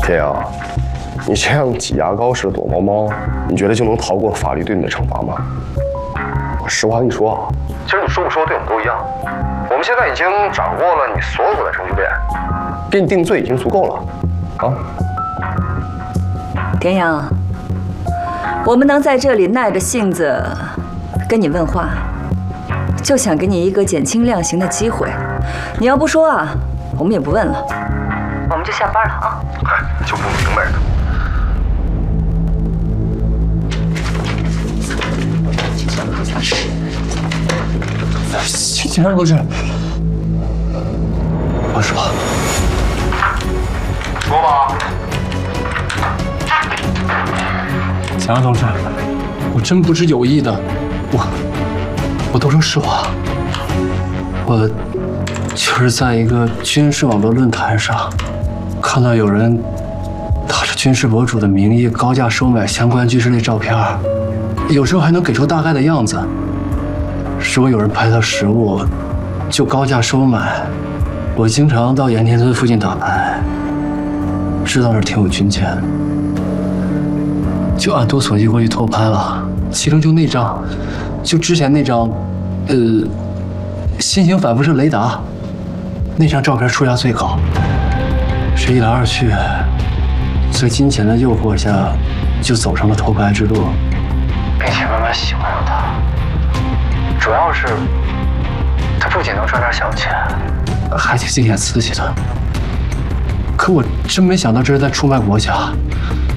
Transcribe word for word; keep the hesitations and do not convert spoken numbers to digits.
天阳，你这样挤牙膏式的躲猫猫，你觉得就能逃过法律对你的惩罚吗？我实话跟你说啊，其实你说不说对我们都一样。我们现在已经掌握了你所有的程序链，给你定罪已经足够了。啊， 田阳，我们能在这里耐着性子跟你问话，就想给你一个减轻量刑的机会。你要不说啊，我们也不问了。我们就下班了啊！ 嗨，就不明白的。 警察同志，我说， 说吧。 警察同志，我真不是有意的，我，我都说实话，我就是在一个军事网络论坛上。 看到有人打着军事博主的名义高价收买相关军事类照片，有时候还能给出大概的样子。如果有人拍到实物，就高价收买。我经常到盐田村附近打牌，知道那儿挺有军舰，就按多索性过去偷拍了。其中就那张，就之前那张，呃，新型反辐射雷达，那张照片出价最高。 这一来二去，在金钱的诱惑下，就走上了偷拍之路，并且慢慢喜欢上他。主要是，他不仅能赚点小钱，还挺惊险刺激的。可我真没想到这是在出卖国家。